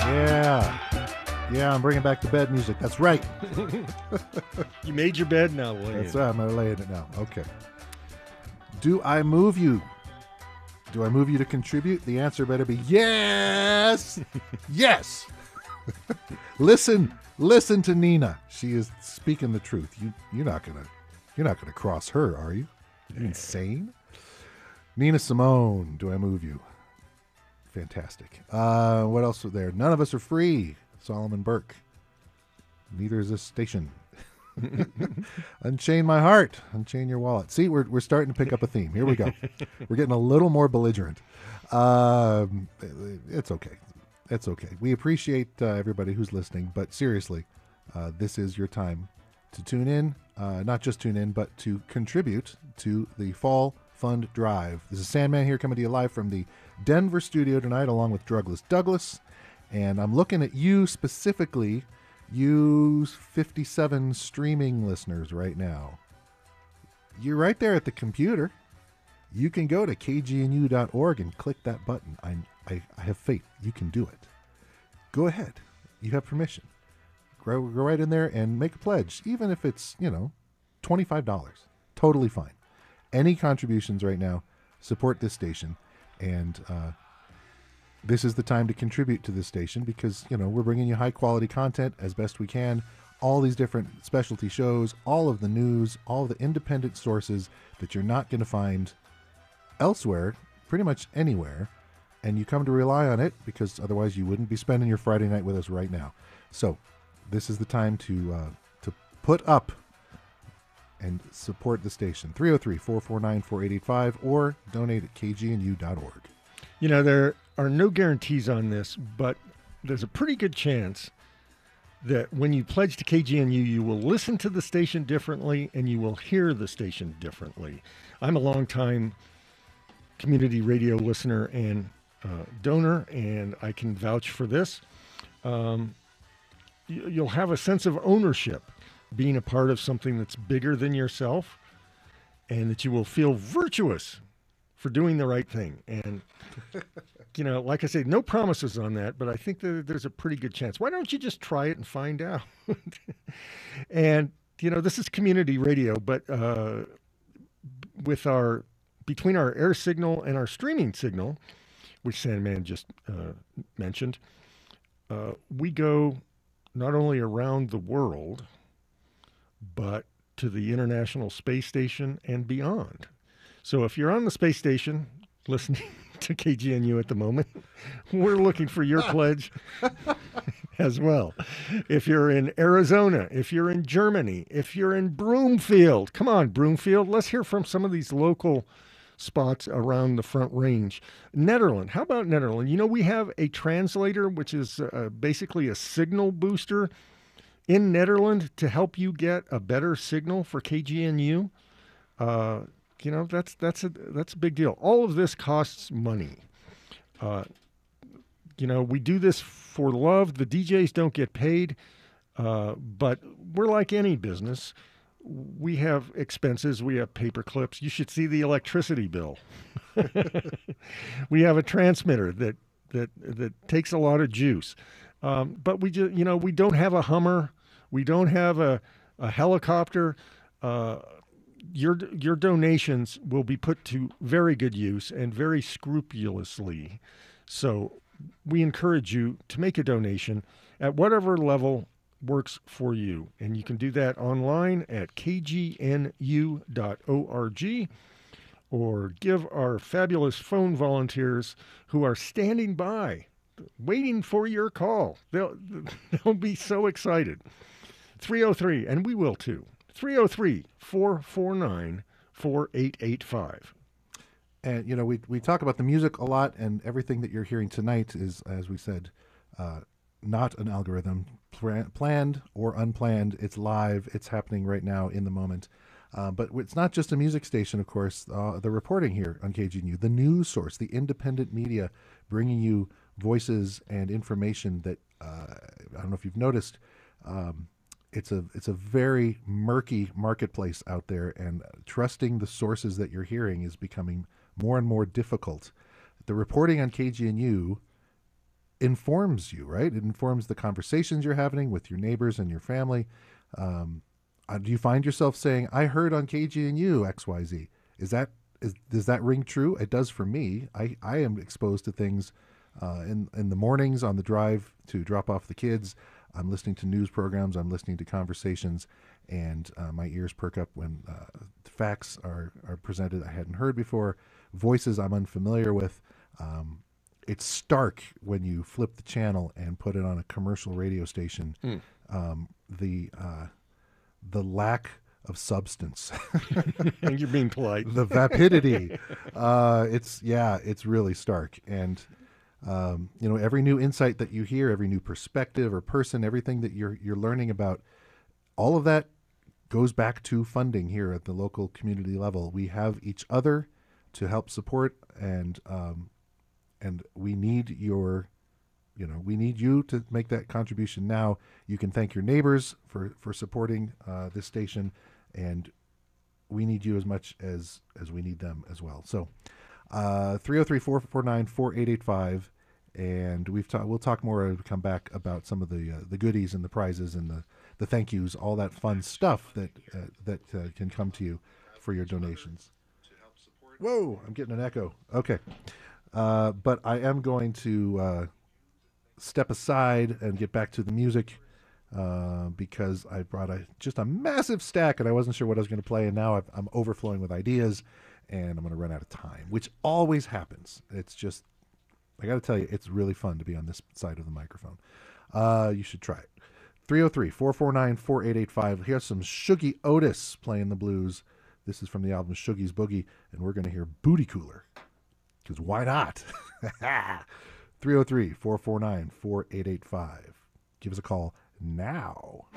Yeah. Yeah, I'm bringing back the bed music. That's right. You made your bed, now lay That's in it. right. I'm going to lay in it now. Okay. Do I move you? Do I move you to contribute? The answer better be yes. Yes. Listen to Nina. She is speaking the truth. You're not gonna cross her, are you? Are you insane? Nina Simone, do I move you? Fantastic. What else was there? None of us are free. Solomon Burke. Neither is this station. Unchain my heart. Unchain your wallet. See, we're starting to pick up a theme. Here we go. We're getting a little more belligerent. It's okay. It's okay. We appreciate everybody who's listening, but seriously, this is your time to tune in. Not just tune in, but to contribute to the Fall Fund Drive. This is Sandman here coming to you live from the Denver studio tonight, along with Drugless Douglas. And I'm looking at you specifically, you 57 streaming listeners right now. You're right there at the computer. You can go to kgnu.org and click that button. I have faith. You can do it. Go ahead. You have permission. Go right in there and make a pledge, even if it's, $25. Totally fine. Any contributions right now support this station. And this is the time to contribute to this station because, we're bringing you high quality content as best we can. All these different specialty shows, all of the news, all of the independent sources that you're not going to find elsewhere, pretty much anywhere. And you come to rely on it because otherwise you wouldn't be spending your Friday night with us right now. So this is the time to put up and support the station. 303-449-4885 or donate at kgnu.org. There are no guarantees on this, but there's a pretty good chance that when you pledge to KGNU, you will listen to the station differently and you will hear the station differently. I'm a longtime community radio listener and donor, and I can vouch for this. You'll have a sense of ownership being a part of something that's bigger than yourself, and that you will feel virtuous for doing the right thing. And, like I said, no promises on that, but I think that there's a pretty good chance. Why don't you just try it and find out? And, this is community radio, but between our air signal and our streaming signal, which Sandman just mentioned, we go not only around the world, but to the International Space Station and beyond. So if you're on the space station listening to KGNU at the moment, we're looking for your pledge as well. If you're in Arizona, if you're in Germany, if you're in Broomfield, come on, Broomfield, let's hear from some of these local spots around the Front Range. Nederland, how about Nederland? We have a translator, which is basically a signal booster in Nederland to help you get a better signal for KGNU. That's a big deal. All of this costs money. We do this for love. The DJs don't get paid, but we're like any business. We have expenses. We have paper clips. You should see the electricity bill. We have a transmitter that takes a lot of juice. But we just, we don't have a Hummer. We don't have a helicopter. Your donations will be put to very good use and very scrupulously. So we encourage you to make a donation at whatever level works for you. And you can do that online at kgnu.org or give our fabulous phone volunteers who are standing by, waiting for your call. They'll be so excited. 303, and we will too. 303-449-4885. And, we talk about the music a lot, and everything that you're hearing tonight is, as we said, not an algorithm, planned or unplanned. It's live. It's happening right now in the moment. But it's not just a music station, of course. The reporting here on KGNU, the news source, the independent media bringing you voices and information that, I don't know if you've noticed, it's a very murky marketplace out there, and trusting the sources that you're hearing is becoming more and more difficult. The reporting on KGNU informs you, right? It informs the conversations you're having with your neighbors and your family. Do you find yourself saying, I heard on KGNU XYZ? Does that ring true? It does for me. I am exposed to things in the mornings on the drive to drop off the kids. I'm listening to news programs. I'm listening to conversations, and my ears perk up when facts are presented I hadn't heard before, voices I'm unfamiliar with. It's stark when you flip the channel and put it on a commercial radio station. The lack of substance. And you're being polite. The vapidity. It's really stark. And every new insight that you hear, every new perspective or person, everything that you're learning about, all of that goes back to funding here at the local community level. We have each other to help support, and we need we need you to make that contribution now. You can thank your neighbors for supporting this station, and we need you as much as we need them as well. So 303-449-4885, and we'll talk more when we come back about some of the goodies and the prizes and the thank yous, all that fun stuff that can come to you for your donations. Whoa, I'm getting an echo. Okay. But I am going to step aside and get back to the music because I brought just a massive stack, and I wasn't sure what I was going to play, and now I'm overflowing with ideas, and I'm going to run out of time, which always happens. It's just, I got to tell you, it's really fun to be on this side of the microphone. You should try it. 303-449-4885. Here's some Shuggie Otis playing the blues. This is from the album Shuggie's Boogie, and we're going to hear Booty Cooler. Because why not? 303-449-4885. Give us a call now.